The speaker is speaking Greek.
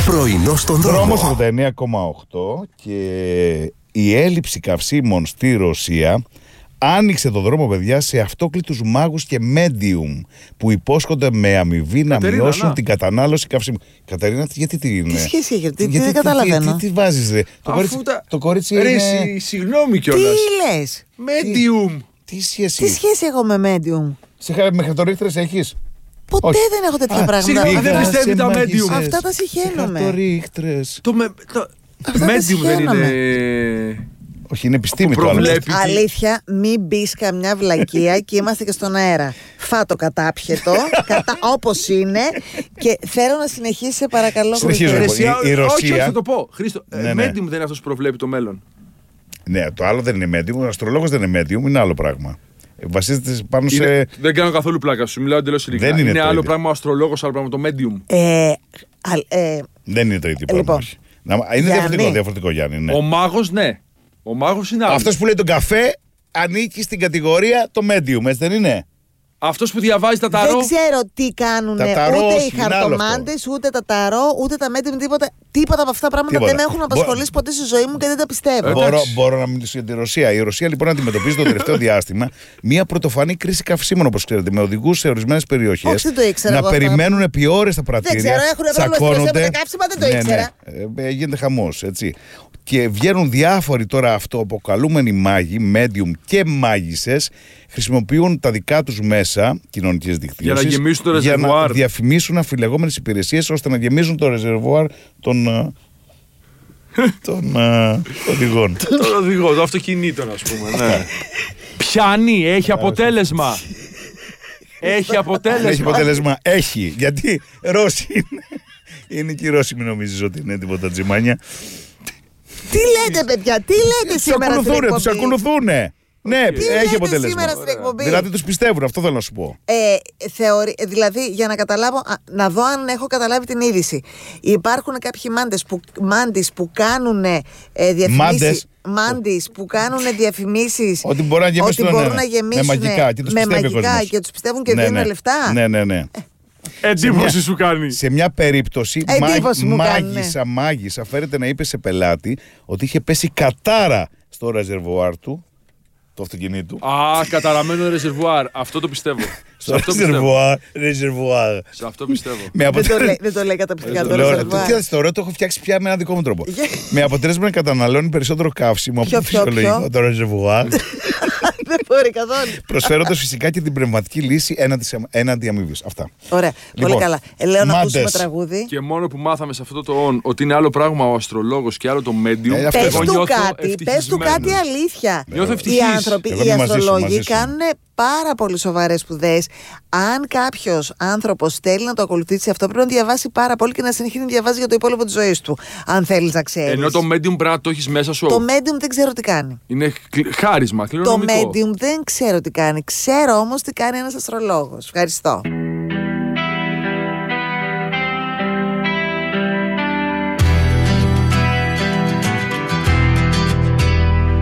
Πρωινό στον δρόμο. Δρόμος 89,8 και η έλλειψη καυσίμων στη Ρωσία άνοιξε το δρόμο, παιδιά, σε αυτόκλητους μάγους και medium που υπόσχονται με αμοιβή να μειώσουν την κατανάλωση καυσίμων. Κατερίνα, γιατί τι είναι? Τι σχέση έχει, δεν καταλαβαίνω. Τι βάζεις, ρε? Το κορίτσι είναι... Συγγνώμη κιόλας. Τι λες? Medium. Τι σχέση? Τι σχέση έχω με medium? Με χαρτορίχτρες έχεις? Ποτέ Όχι. δεν έχω τέτοια πράγματα. συγγνώμη, δεν πιστεύει τα medium. Αυτά τα συχαίνομαι. Χαρτορίχτρες. Medium δεν είναι... Όχι, είναι επιστήμη το άλλο. Αλήθεια, μην μπει καμιά βλακεία και είμαστε και στον αέρα. Φάτο κατάπιετο, όπως είναι, και θέλω να συνεχίσει, σε παρακαλώ. Συνεχίζω. Η Ρωσία. Όχι, θα το πω. Χρήστο, medium δεν είναι αυτός που προβλέπει το μέλλον. Ναι, το άλλο δεν είναι medium. Ο αστρολόγος δεν είναι medium, είναι άλλο πράγμα. Βασίζεται πάνω σε. Δεν κάνω καθόλου πλάκα σου, μιλάω εντελώς ειλικρινά. Είναι άλλο πράγμα ο αστρολόγος, άλλο πράγμα το medium. Δεν είναι το ίδιο πράγμα. Είναι διαφορετικό, Γιάννη. Ναι. Ο μάγος, ναι. Ο μάγος είναι άλλο. Αυτός που λέει τον καφέ ανήκει στην κατηγορία το medium, έτσι δεν είναι? Αυτός που διαβάζει τα ταρό. Δεν ξέρω τι κάνουν ούτε οι χαρτομάντες, ούτε τα ταρό, ούτε τα medium, τίποτα από αυτά τα πράγματα δεν με έχουν απασχολήσει ποτέ στη ζωή μου και δεν τα πιστεύω. Μπορώ να μιλήσω για τη Ρωσία. Η Ρωσία λοιπόν αντιμετωπίζει το τελευταίο διάστημα μια πρωτοφανή κρίση καυσίμων, όπως ξέρετε, με οδηγούς σε ορισμένες περιοχές να περιμένουν επί ώρες τα πρατήρια. Δεν ξέρω, έχουν πρόβλημα με τα καύσιμα, δεν το ήξερα. Γίνεται χαμός, έτσι. Και βγαίνουν διάφοροι τώρα αυτοαποκαλούμενοι μάγοι, medium και μάγισσες, χρησιμοποιούν τα δικά τους μέσα κοινωνικής δικτύωσης για να γεμίσουν το ρεζερβουάρ, για να διαφημίσουν αφιλεγόμενες υπηρεσίες ώστε να γεμίζουν το ρεζερβουάρ των οδηγών. Των οδηγών, των αυτοκινήτων, ας πούμε. Ναι. Πιάνει, έχει αποτέλεσμα. Έχει αποτέλεσμα. Έχει, γιατί Ρώσοι είναι. Είναι και οι Ρώσοι, μην νομίζεις ότι είναι τίποτα τζιμάνια. Τι λέτε, παιδιά, τι λέτε σήμερα στην εκπομπή? Τους ακολουθούνε. Ναι, έχει αποτέλεσμα. Δηλαδή τους πιστεύουν, αυτό θέλω να σου πω. Δηλαδή, για να καταλάβω, να δω αν έχω καταλάβει την είδηση. Υπάρχουν κάποιοι μάντες που κάνουν διαφημίσεις. Μάντις που κάνουν διαφημίσεις ότι μπορούν να γεμίσουν με μαγικά και τους πιστεύουν και δίνουν λεφτά. Ναι. Εντύπωση σου κάνει. Σε μια περίπτωση μάγισσα φέρεται να είπε σε πελάτη ότι είχε πέσει κατάρα στο ρεζερβουάρ του, το αυτοκινήτου. Καταραμένο ρεζερβουάρ. Αυτό το πιστεύω. Στο ρεζερβουάρ. Σε αυτό πιστεύω. Δεν το λέει καταπληκτικά το ρεζερβουάρ. Το ωραίο το έχω φτιάξει πια με ένα δικό μου τρόπο. Με αποτέλεσμα να καταναλώνει περισσότερο καύσιμο από το φυσιολογικό το ρεζερβουάρ. Δεν μπορεί καθόλου. Προσφέροντας φυσικά και την πνευματική λύση έναντι αμοιβής. Αυτά. Ωραία. Πολύ καλά. Λέω να ακούσουμε τραγούδι. Και μόνο που μάθαμε σε αυτό το on ότι είναι άλλο πράγμα ο αστρολόγος και άλλο το medium. Πες του κάτι αλήθεια. Νιώθω ευτυχής. Οι άνθρωποι, οι αστρολόγοι κάνουν πάρα πολύ σοβαρές σπουδές. Αν κάποιος άνθρωπος θέλει να το ακολουθήσει αυτό, πρέπει να διαβάσει πάρα πολύ και να συνεχίσει να διαβάζει για το υπόλοιπο της ζωής του. Αν θέλεις να ξέρεις. Ενώ το medium πρέπει να το έχεις μέσα σου. Το medium δεν ξέρω τι κάνει. Είναι χάρισμα, κληρονομικό. Το medium δεν ξέρω τι κάνει. Ξέρω όμως τι κάνει ένας αστρολόγος. Ευχαριστώ.